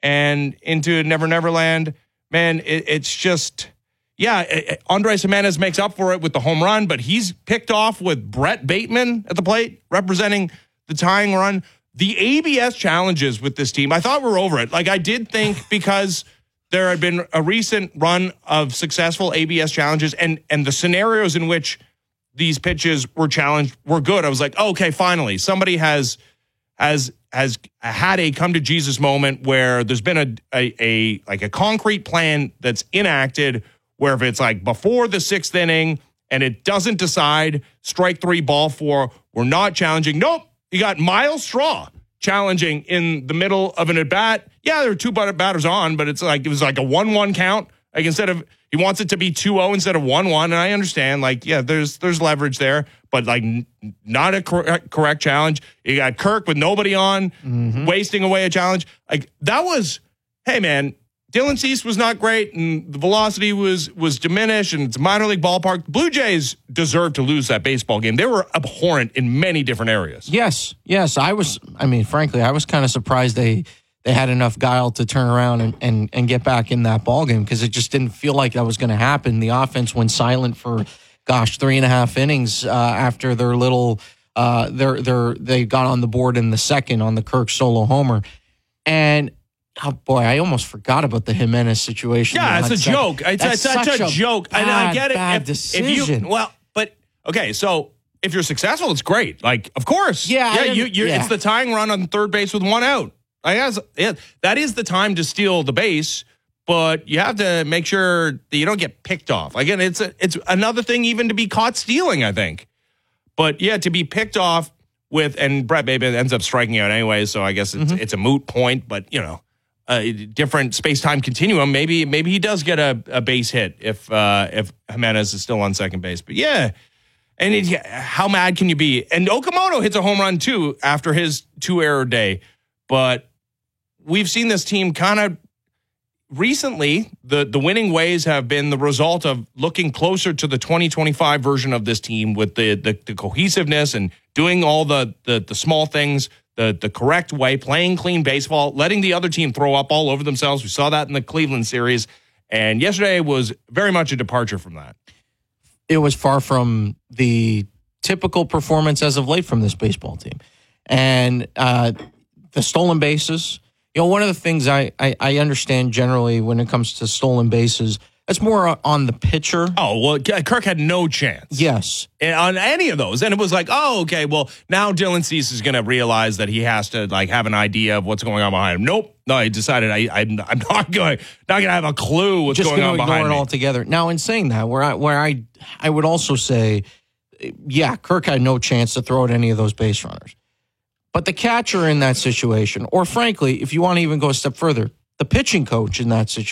and into Never Never Land. Man, it's just, Andres Jimenez makes up for it with the home run, but he's picked off with Brett Bateman at the plate, representing the tying run. The ABS challenges with this team, I thought we were over it. Like, I did think because there had been a recent run of successful ABS challenges and the scenarios in which these pitches were challenged were good. I was like, okay, finally, somebody has had a come to Jesus moment where there's been a concrete plan that's enacted where if it's like before the 6th inning and it doesn't decide strike 3, ball 4, we're not challenging. Nope. You got Miles Straw challenging in the middle of an at-bat. Yeah, there were 2 batters on, but it was like a 1-1 count. Like instead of, he wants it to be 2-0 instead of 1-1. And I understand, like, yeah, there's leverage there, but like not a correct challenge. You got Kirk with nobody on, wasting away a challenge. Like that was, hey man, Dylan Cease was not great, and the velocity was diminished, and it's a minor league ballpark. Blue Jays deserved to lose that baseball game. They were abhorrent in many different areas. Yes. Frankly, I was kind of surprised they had enough guile to turn around and get back in that ball game because it just didn't feel like that was going to happen. The offense went silent for, 3.5 innings after their little they got on the board in the second on the Kirk solo homer. And oh boy, I almost forgot about the Jimenez situation. Yeah, it's a joke. It's such a joke. And I get it. Bad decision. Okay, so if you're successful, it's great. Like, of course. It's the tying run on third base with 1 out. That is the time to steal the base, but you have to make sure that you don't get picked off. Again, it's another thing even to be caught stealing, I think. But yeah, to be picked off with, and Brett Bateman ends up striking out anyway, so I guess it's a moot point, but a different space-time continuum. Maybe he does get a base hit if Jimenez is still on second base. But yeah, and how mad can you be? And Okamoto hits a home run too after his 2-error day. But we've seen this team kind of recently, the winning ways have been the result of looking closer to the 2025 version of this team with the cohesiveness and doing all the small things the correct way, playing clean baseball, letting the other team throw up all over themselves. We saw that in the Cleveland series. And yesterday was very much a departure from that. It was far from the typical performance as of late from this baseball team. And the stolen bases, one of the things I understand generally when it comes to stolen bases, it's more on the pitcher. Oh, well, Kirk had no chance. Yes. On any of those. And it was like, oh, okay, well, now Dylan Cease is going to realize that he has to have an idea of what's going on behind him. Nope. No, he decided I'm not going to have a clue what's going on behind me. Just going to ignore it altogether. Now, in saying that, where I would also say, yeah, Kirk had no chance to throw at any of those base runners. But the catcher in that situation, or frankly, if you want to even go a step further, the pitching coach in that situation,